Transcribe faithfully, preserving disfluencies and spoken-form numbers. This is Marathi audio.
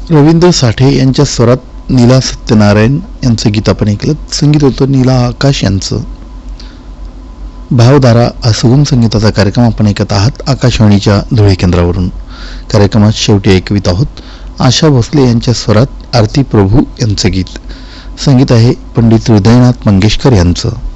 रवींद्र साठे यांच्या स्वरात नीला सत्यनारायण यांचं गीत आपण ऐकलं. संगीत होतं नीला आकाश यांचं. भावधारा हा सुगम संगीताचा कार्यक्रम आपण ऐकत आहात आकाशवाणीच्या धुळे केंद्रावरून. कार्यक्रमात शेवटी ऐकवित आहोत आशा भोसले यांच्या स्वरात आरती प्रभू यांचं गीत. संगीत आहे पंडित हृदयनाथ मंगेशकर यांचं.